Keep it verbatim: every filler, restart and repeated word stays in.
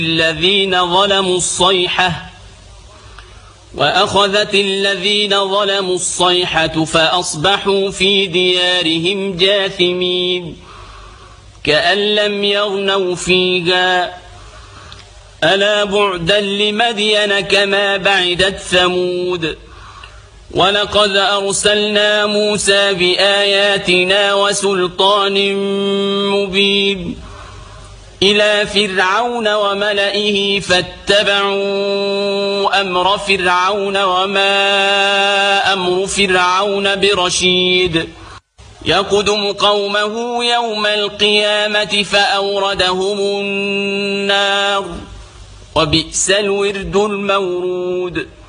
الذين ظلموا الصيحة وأخذت الذين ظلموا الصيحة فأصبحوا في ديارهم جاثمين كأن لم يغنوا فيها ألا بعدا لمدين كما بعدت ثمود ولقد أرسلنا موسى بآياتنا وسلطان مبين إلى فرعون وملئه فاتبعوا أمر فرعون وما أمر فرعون برشيد يقدم قومه يوم القيامة فأوردهم النار وبئس الورد المورود